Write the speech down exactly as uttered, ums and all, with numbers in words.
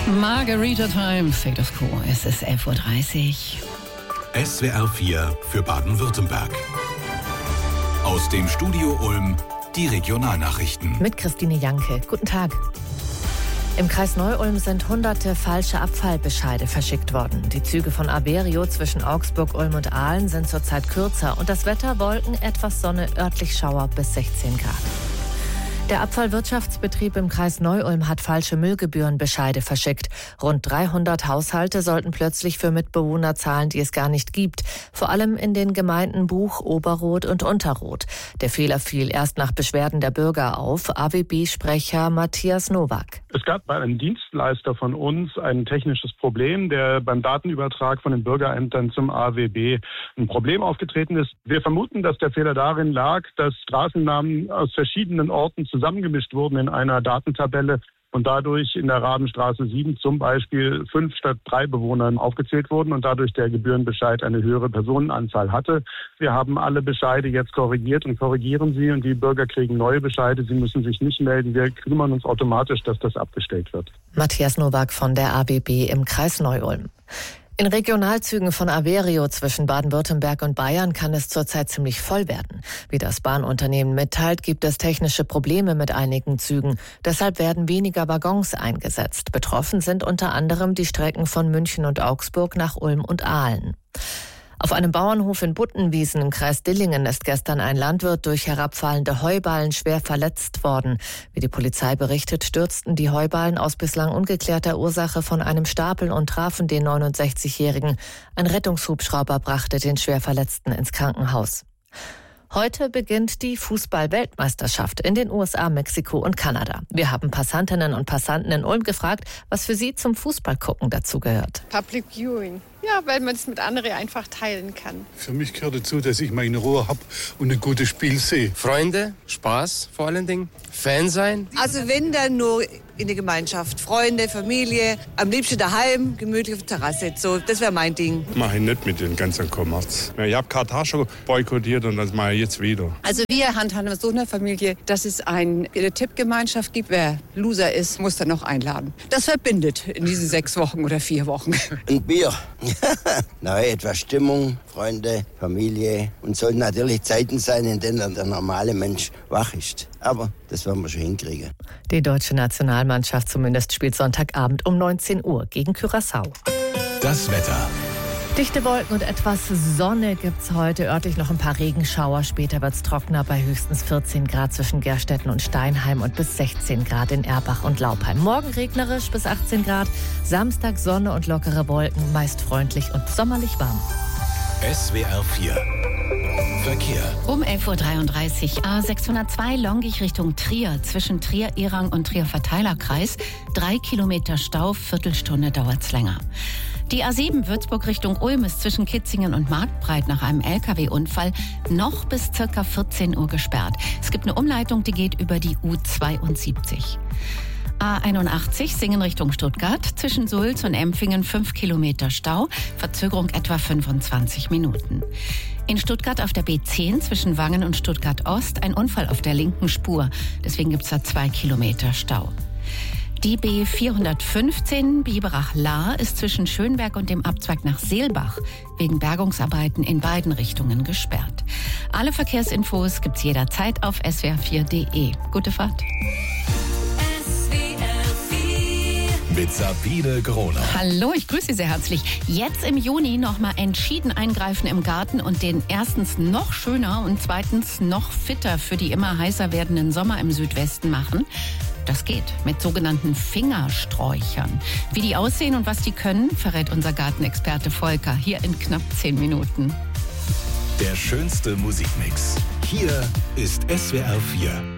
Margarita Time, Status Quo. Es ist elf Uhr dreißig. S W R vier für Baden-Württemberg. Aus dem Studio Ulm die Regionalnachrichten. Mit Christine Janke. Guten Tag. Im Kreis Neu-Ulm sind hunderte falsche Abfallbescheide verschickt worden. Die Züge von Averio zwischen Augsburg, Ulm und Aalen sind zurzeit kürzer. Und das Wetter: Wolken, etwas Sonne, örtlich Schauer bis sechzehn Grad. Der Abfallwirtschaftsbetrieb im Kreis Neu-Ulm hat falsche Müllgebührenbescheide verschickt. Rund dreihundert Haushalte sollten plötzlich für Mitbewohner zahlen, die es gar nicht gibt. Vor allem in den Gemeinden Buch, Oberroth und Unterroth. Der Fehler fiel erst nach Beschwerden der Bürger auf. A W B-Sprecher Matthias Nowak. Es gab bei einem Dienstleister von uns ein technisches Problem, der beim Datenübertrag von den Bürgerämtern zum A W B ein Problem aufgetreten ist. Wir vermuten, dass der Fehler darin lag, dass Straßennamen aus verschiedenen Orten zusammengemischt wurden in einer Datentabelle und dadurch in der Rabenstraße sieben zum Beispiel fünf statt drei Bewohnern aufgezählt wurden und dadurch der Gebührenbescheid eine höhere Personenanzahl hatte. Wir haben alle Bescheide jetzt korrigiert und korrigieren sie, und die Bürger kriegen neue Bescheide. Sie müssen sich nicht melden. Wir kümmern uns automatisch, dass das abgestellt wird. Matthias Nowak von der A W B im Kreis Neu-Ulm. In Regionalzügen von Averio zwischen Baden-Württemberg und Bayern kann es zurzeit ziemlich voll werden. Wie das Bahnunternehmen mitteilt, gibt es technische Probleme mit einigen Zügen. Deshalb werden weniger Waggons eingesetzt. Betroffen sind unter anderem die Strecken von München und Augsburg nach Ulm und Aalen. Auf einem Bauernhof in Buttenwiesen im Kreis Dillingen ist gestern ein Landwirt durch herabfallende Heuballen schwer verletzt worden. Wie die Polizei berichtet, stürzten die Heuballen aus bislang ungeklärter Ursache von einem Stapel und trafen den neunundsechzigjährigen. Ein Rettungshubschrauber brachte den Schwerverletzten ins Krankenhaus. Heute beginnt die Fußball-Weltmeisterschaft in den U S A, Mexiko und Kanada. Wir haben Passantinnen und Passanten in Ulm gefragt, was für sie zum Fußballgucken dazugehört. Public Viewing. Ja, weil man es mit anderen einfach teilen kann. Für mich gehört dazu, dass ich meine Ruhe habe und ein gutes Spiel sehe. Freunde, Spaß vor allen Dingen, Fan sein. Also wenn, dann nur in der Gemeinschaft. Freunde, Familie, am liebsten daheim, gemütlich auf der Terrasse. So, das wäre mein Ding. Mache ich nicht mit den ganzen Kommerz. Ich habe Katar schon boykottiert und das mache ich jetzt wieder. Also wir handhaben so eine Familie, dass es eine Tippgemeinschaft gibt. Wer Loser ist, muss dann noch einladen. Das verbindet in diesen sechs Wochen oder vier Wochen. Ein Bier. Na, etwas Stimmung, Freunde, Familie. Und sollten natürlich Zeiten sein, in denen der normale Mensch wach ist. Aber das werden wir schon hinkriegen. Die deutsche Nationalmannschaft zumindest spielt Sonntagabend um neunzehn Uhr gegen Curaçao. Das Wetter. Dichte Wolken und etwas Sonne gibt's heute. Örtlich noch ein paar Regenschauer. Später wird's trockener bei höchstens vierzehn Grad zwischen Gerstetten und Steinheim und bis sechzehn Grad in Erbach und Laupheim. Morgen regnerisch bis achtzehn Grad. Samstag Sonne und lockere Wolken, meist freundlich und sommerlich warm. S W R vier. Verkehr. Um elf Uhr dreiunddreißig, A sechshundertzwei Longich Richtung Trier, zwischen Trier-Erang und Trier-Verteilerkreis. Drei Kilometer Stau, Viertelstunde dauert's länger. Die A sieben Würzburg Richtung Ulm ist zwischen Kitzingen und Marktbreit nach einem L K W-Unfall noch bis circa vierzehn Uhr gesperrt. Es gibt eine Umleitung, die geht über die U zweiundsiebzig. A einundachtzig Singen Richtung Stuttgart, zwischen Sulz und Empfingen fünf Kilometer Stau, Verzögerung etwa fünfundzwanzig Minuten. In Stuttgart auf der B zehn zwischen Wangen und Stuttgart Ost ein Unfall auf der linken Spur, deswegen gibt es da zwei Kilometer Stau. Die B vierhundertfünfzehn Biberach-Lahr ist zwischen Schönberg und dem Abzweig nach Seelbach wegen Bergungsarbeiten in beiden Richtungen gesperrt. Alle Verkehrsinfos gibt's jederzeit auf s w r vier punkt d e. Gute Fahrt. Mit Sabine Groner. Hallo, ich grüße Sie sehr herzlich. Jetzt im Juni nochmal entschieden eingreifen im Garten und den erstens noch schöner und zweitens noch fitter für die immer heißer werdenden Sommer im Südwesten machen. Das geht mit sogenannten Fingersträuchern. Wie die aussehen und was die können, verrät unser Gartenexperte Volker hier in knapp zehn Minuten. Der schönste Musikmix. Hier ist S W R vier.